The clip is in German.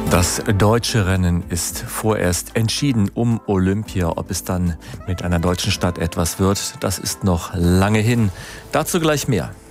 Das deutsche Rennen ist vorerst entschieden um Olympia. Ob es dann mit einer deutschen Stadt etwas wird, das ist noch lange hin. Dazu gleich mehr.